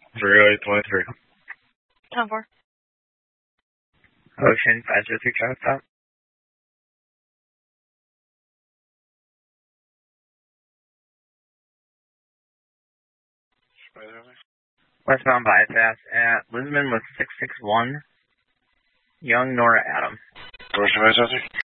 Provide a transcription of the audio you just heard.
30823. 10-4. Ocean 503 traffic stop. Westbound bypass at Lisbon with 661. Young Nora Adam. Ocean 503.